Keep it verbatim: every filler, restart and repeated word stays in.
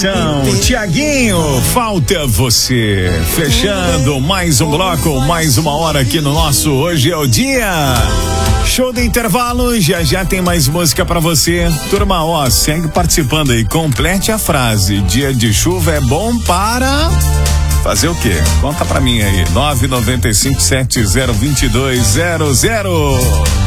Então, Tiaguinho, falta você. Fechando mais um bloco, mais uma hora aqui no nosso Hoje é o Dia. Show do intervalo, já já tem mais música pra você. Turma, ó, segue participando aí. Complete a frase. Dia de chuva é bom para... fazer o quê? Conta pra mim aí. nove nove cinco sete zero dois dois zero zero.